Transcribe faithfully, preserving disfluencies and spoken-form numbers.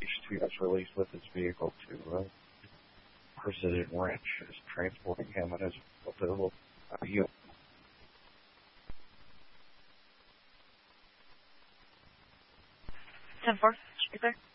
H two was released with his vehicle to uh, Precision Ranch, is transporting him and his little uh, unit. ten four, speaker.